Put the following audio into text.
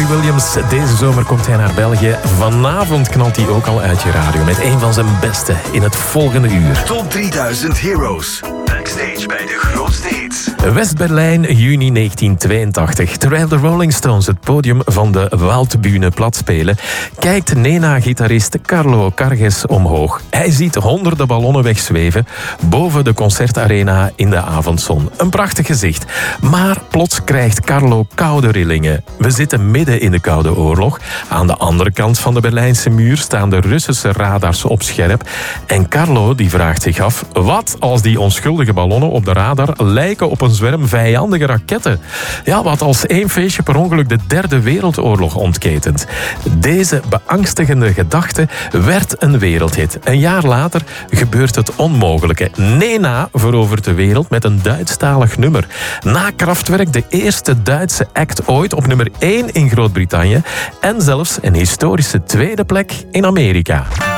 Roy Williams. Deze zomer komt hij naar België. Vanavond knalt hij ook al uit je radio met een van zijn beste in het volgende uur. Top 3000 Heroes. Backstage bij de grootste hits. West-Berlijn, juni 1982. Terwijl de Rolling Stones het podium van de Waldbühne plat spelen, kijkt Nena-gitarist Carlo Carges omhoog. Hij ziet honderden ballonnen wegzweven boven de concertarena in de avondzon. Een prachtig gezicht. Maar plots krijgt Carlo koude rillingen. We zitten midden in de Koude Oorlog. Aan de andere kant van de Berlijnse muur staan de Russische radars op scherp. En Carlo die vraagt zich af, wat als die onschuldige ballonnen op de radar lijken op een zwerm vijandige raketten? Ja, wat als één feestje per ongeluk de Derde Wereldoorlog ontketent? Deze beangstigende gedachte werd een wereldhit. Een jaar later gebeurt het onmogelijke. Nena verovert de wereld met een Duitsstalig nummer. Na Kraftwerk de eerste Duitse act ooit op nummer 1 in Groot-Brittannië en zelfs een historische tweede plek in Amerika.